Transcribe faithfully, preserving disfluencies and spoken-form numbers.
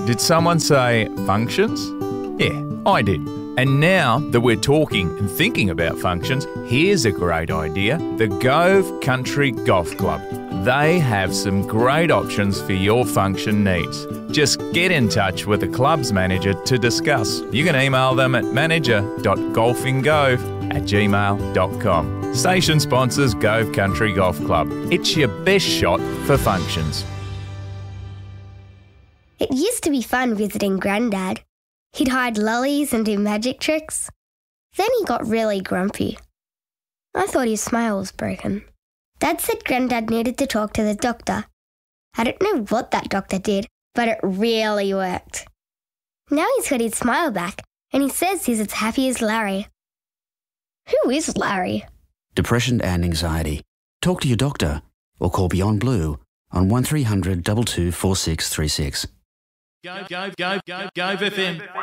Did someone say functions? Yeah, I did. And now that we're talking and thinking about functions, here's a great idea. The Gove Country Golf Club. They have some great options for your function needs. Just get in touch with the club's manager to discuss. You can email them at manager dot golfinggove at gmail dot com. Station sponsors Gove Country Golf Club. It's your best shot for functions. It used to be fun visiting Grandad. He'd hide lollies and do magic tricks. Then he got really grumpy. I thought his smile was broken. Dad said Grandad needed to talk to the doctor. I don't know what that doctor did, but it really worked. Now he's got his smile back, and he says he's as happy as Larry. Who is Larry? Depression and anxiety. Talk to your doctor or call Beyond Blue on one three hundred two two four six three six. Go, go, go, go, go, F M.